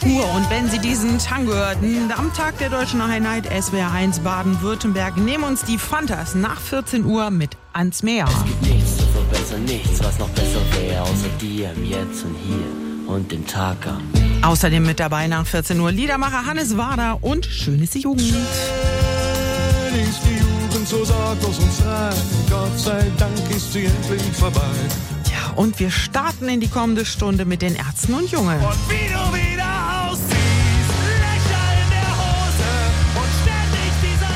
Uhr. Und wenn Sie diesen Tango hörten, am Tag der Deutschen Einheit SWR 1 Baden-Württemberg, nehmen uns die Fantas nach 14 Uhr mit ans Meer. Es gibt nichts zu verbessern, nichts, was noch besser wäre, außer dir im Jetzt und Hier und dem Tag am. Außerdem mit dabei nach 14 Uhr Liedermacher Hannes Wader und Schön ist die Jugend. Schön ist die Jugend, so sagt es uns rein. Gott sei Dank ist sie endlich vorbei. Ja, und wir starten in die kommende Stunde mit den Ärzten und Jungen. Und wie du wieder ausziehst, Löcher in der Hose und ständig dieser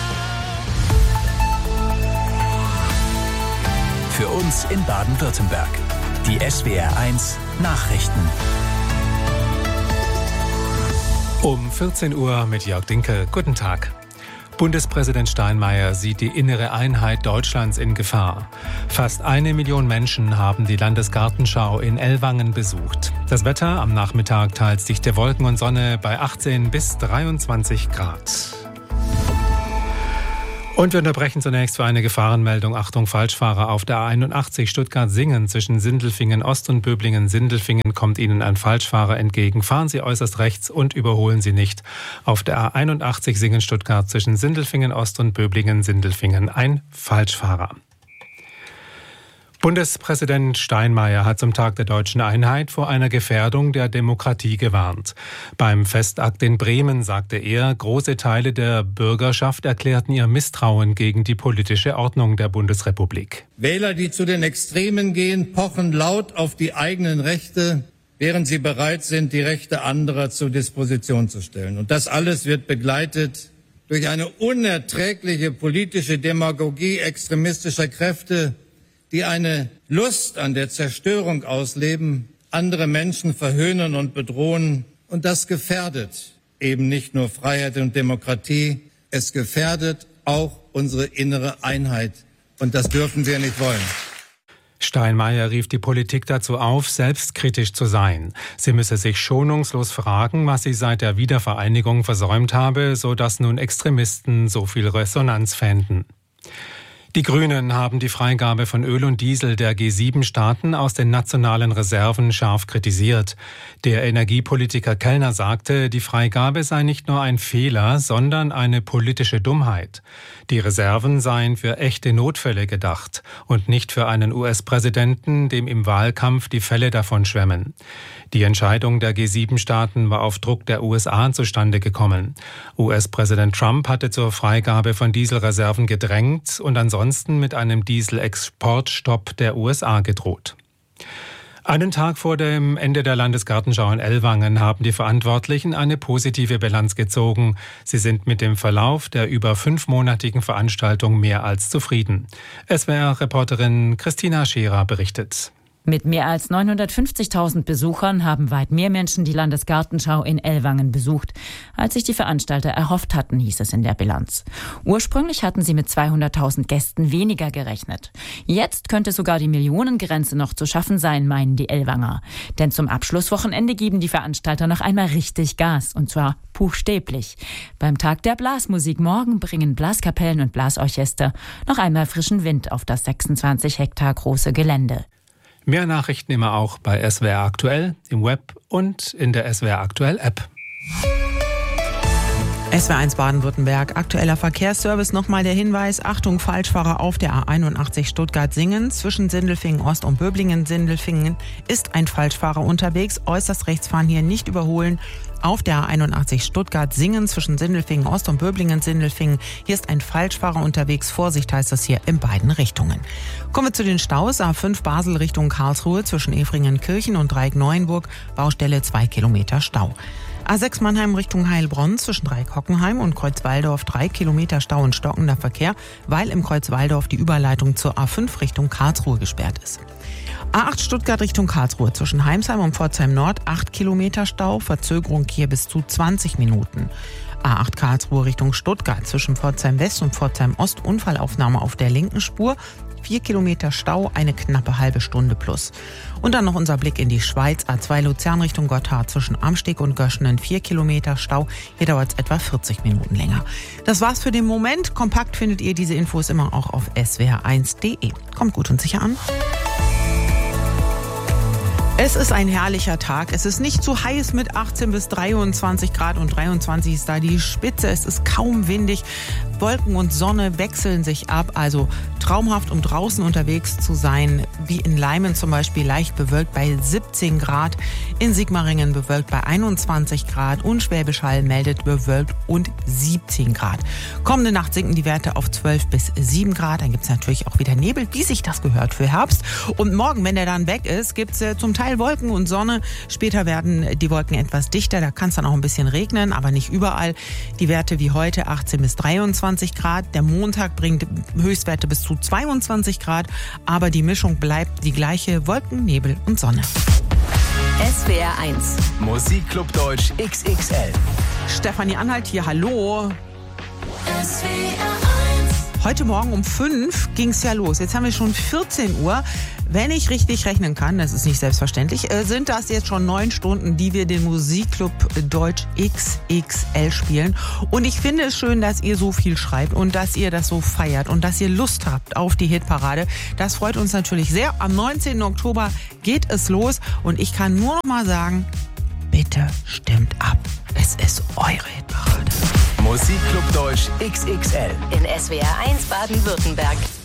Lärm. Für uns in Baden-Württemberg. Die SWR 1 Nachrichten. Um 14 Uhr mit Jörg Dinkel. Guten Tag. Bundespräsident Steinmeier sieht die innere Einheit Deutschlands in Gefahr. Fast 1 Million Menschen haben die Landesgartenschau in Ellwangen besucht. Das Wetter am Nachmittag teils dichte Wolken und Sonne bei 18 bis 23 Grad. Und wir unterbrechen zunächst für eine Gefahrenmeldung. Achtung, Falschfahrer auf der A81 Stuttgart-Singen zwischen Sindelfingen Ost und Böblingen-Sindelfingen kommt Ihnen ein Falschfahrer entgegen. Fahren Sie äußerst rechts und überholen Sie nicht. Auf der A81 Singen-Stuttgart zwischen Sindelfingen Ost und Böblingen-Sindelfingen ein Falschfahrer. Bundespräsident Steinmeier hat zum Tag der Deutschen Einheit vor einer Gefährdung der Demokratie gewarnt. Beim Festakt in Bremen sagte er, große Teile der Bürgerschaft erklärten ihr Misstrauen gegen die politische Ordnung der Bundesrepublik. Wähler, die zu den Extremen gehen, pochen laut auf die eigenen Rechte, während sie bereit sind, die Rechte anderer zur Disposition zu stellen. Und das alles wird begleitet durch eine unerträgliche politische Demagogie extremistischer Kräfte, die eine Lust an der Zerstörung ausleben, andere Menschen verhöhnen und bedrohen. Und das gefährdet eben nicht nur Freiheit und Demokratie, es gefährdet auch unsere innere Einheit. Und das dürfen wir nicht wollen. Steinmeier rief die Politik dazu auf, selbstkritisch zu sein. Sie müsse sich schonungslos fragen, was sie seit der Wiedervereinigung versäumt habe, sodass nun Extremisten so viel Resonanz fänden. Die Grünen haben die Freigabe von Öl und Diesel der G7-Staaten aus den nationalen Reserven scharf kritisiert. Der Energiepolitiker Kellner sagte, die Freigabe sei nicht nur ein Fehler, sondern eine politische Dummheit. Die Reserven seien für echte Notfälle gedacht und nicht für einen US-Präsidenten, dem im Wahlkampf die Fälle davon schwemmen. Die Entscheidung der G7-Staaten war auf Druck der USA zustande gekommen. US-Präsident Trump hatte zur Freigabe von Dieselreserven gedrängt und ansonsten mit einem Dieselexportstopp der USA gedroht. Einen Tag vor dem Ende der Landesgartenschau in Ellwangen haben die Verantwortlichen eine positive Bilanz gezogen. Sie sind mit dem Verlauf der über 5-monatigen Veranstaltung mehr als zufrieden. SWR-Reporterin Christina Scherer berichtet. Mit mehr als 950.000 Besuchern haben weit mehr Menschen die Landesgartenschau in Ellwangen besucht, als sich die Veranstalter erhofft hatten, hieß es in der Bilanz. Ursprünglich hatten sie mit 200.000 Gästen weniger gerechnet. Jetzt könnte sogar die Millionengrenze noch zu schaffen sein, meinen die Ellwanger. Denn zum Abschlusswochenende geben die Veranstalter noch einmal richtig Gas, und zwar buchstäblich. Beim Tag der Blasmusik morgen bringen Blaskapellen und Blasorchester noch einmal frischen Wind auf das 26 Hektar große Gelände. Mehr Nachrichten immer auch bei SWR Aktuell, im Web und in der SWR Aktuell App. SWR 1 Baden-Württemberg, aktueller Verkehrsservice. Nochmal der Hinweis, Achtung, Falschfahrer auf der A81 Stuttgart-Singen. Zwischen Sindelfingen Ost und Böblingen-Sindelfingen ist ein Falschfahrer unterwegs. Äußerst rechts fahren, hier nicht überholen. Auf der A81 Stuttgart-Singen zwischen Sindelfingen Ost und Böblingen-Sindelfingen. Hier ist ein Falschfahrer unterwegs. Vorsicht heißt das hier in beiden Richtungen. Kommen wir zu den Staus. A5 Basel Richtung Karlsruhe zwischen Efringen-Kirchen und Dreieck-Neuenburg. Baustelle 2 Kilometer Stau. A6 Mannheim Richtung Heilbronn zwischen Dreieck-Hockenheim und Kreuzwaldorf 3 Kilometer Stau und stockender Verkehr, weil im Kreuzwaldorf die Überleitung zur A5 Richtung Karlsruhe gesperrt ist. A8 Stuttgart Richtung Karlsruhe zwischen Heimsheim und Pforzheim Nord 8 Kilometer Stau, Verzögerung hier bis zu 20 Minuten. A8 Karlsruhe Richtung Stuttgart zwischen Pforzheim West und Pforzheim Ost Unfallaufnahme auf der linken Spur. 4 Kilometer Stau, eine knappe halbe Stunde plus. Und dann noch unser Blick in die Schweiz. A2 Luzern Richtung Gotthard zwischen Amsteg und Göschenen 4 Kilometer Stau. Hier dauert es etwa 40 Minuten länger. Das war's für den Moment. Kompakt findet ihr diese Infos immer auch auf swr1.de. Kommt gut und sicher an. Es ist ein herrlicher Tag. Es ist nicht zu heiß mit 18 bis 23 Grad und 23 ist da die Spitze. Es ist kaum windig. Wolken und Sonne wechseln sich ab. Also traumhaft, um draußen unterwegs zu sein. Wie in Leimen zum Beispiel leicht bewölkt bei 17 Grad. In Sigmaringen bewölkt bei 21 Grad. Und Schwäbisch Hall meldet bewölkt und 17 Grad. Kommende Nacht sinken die Werte auf 12 bis 7 Grad. Dann gibt es natürlich auch wieder Nebel, wie sich das gehört für Herbst. Und morgen, wenn der dann weg ist, gibt es zum Teil Wolken und Sonne. Später werden die Wolken etwas dichter. Da kann es dann auch ein bisschen regnen, aber nicht überall. Die Werte wie heute 18 bis 23 Grad. Der Montag bringt Höchstwerte bis zu 22 Grad. Aber die Mischung bleibt die gleiche. Wolken, Nebel und Sonne. SWR 1. Musikclub Deutsch XXL. Stefanie Anhalt hier, hallo. SWR 1. Heute Morgen um 5 ging es ja los. Jetzt haben wir schon 14 Uhr. Wenn ich richtig rechnen kann, das ist nicht selbstverständlich, sind das jetzt schon 9 Stunden, die wir den Musikclub Deutsch XXL spielen. Und ich finde es schön, dass ihr so viel schreibt und dass ihr das so feiert und dass ihr Lust habt auf die Hitparade. Das freut uns natürlich sehr. Am 19. Oktober geht es los und ich kann nur noch mal sagen, bitte stimmt ab. Es ist eure Hitparade. Musikclub Deutsch XXL In SWR 1 Baden-Württemberg.